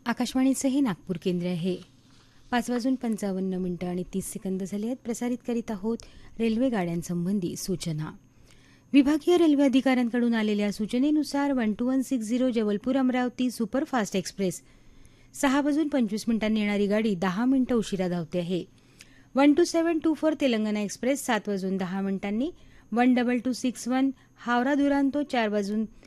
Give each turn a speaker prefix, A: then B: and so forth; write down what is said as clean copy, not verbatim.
A: आकाशवाणीचं हे नागपूर केंद्र आहे. 5:55 झाले आहेत. प्रसारित करीत आहोत रेल्वे गाड्यांसंबंधी सूचना. विभागीय रेल्वे अधिकाऱ्यांकडून आलेल्या सूचनेनुसार 12160 जबलपूर अमरावती सुपरफास्ट एक्सप्रेस 6:25 येणारी गाडी 10 मिनिटं उशिरा धावते आहे. 12724 तेलंगणा एक्सप्रेस 7:10 12261 हावरा दुरांतो 4